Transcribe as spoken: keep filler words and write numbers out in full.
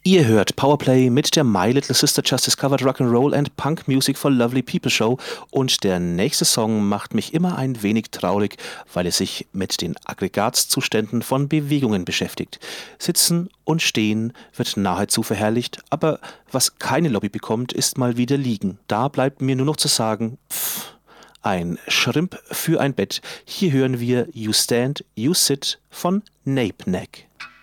Ihr hört Powerplay mit der My Little Sister Just Discovered Rock'n'Roll and Punk Music for Lovely People Show und der nächste Song macht mich immer ein wenig traurig, weil er sich mit den Aggregatzuständen von Bewegungen beschäftigt. Sitzen und Stehen wird nahezu verherrlicht, aber was keine Lobby bekommt, ist mal wieder Liegen. Da bleibt mir nur noch zu sagen, pff, ein Schrimp für ein Bett. Hier hören wir You Stand, You Sit von Nape Neck.